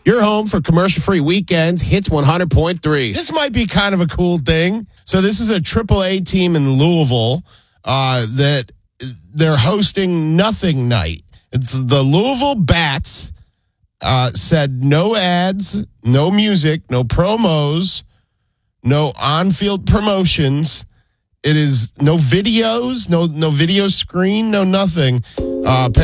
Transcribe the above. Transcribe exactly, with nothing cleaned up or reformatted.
Your home for commercial-free weekends, Hits one hundred point three. This might be kind of a cool thing. So this is a triple A team in Louisville uh, that they're hosting Nothing Night. It's the Louisville Bats uh, said no ads, no music, no promos, no on-field promotions. It is no videos, no no video screen, no nothing. Uh,